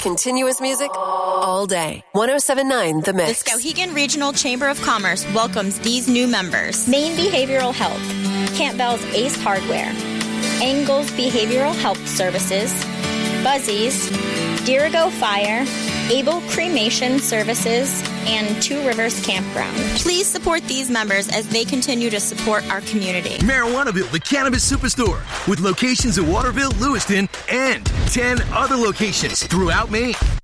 continuous music all day. 107.9 The Mix. The Skowhegan Regional Chamber of Commerce welcomes these new members. Maine Behavioral Health, Campbell's Ace Hardware, Angles Behavioral Health Services, Buzzies, Dirigo Fire, Able Cremation Services, and Two Rivers Campground. Please support these members as they continue to support our community. Marijuanaville, the cannabis superstore, with locations in Waterville, Lewiston, and 10 other locations throughout Maine.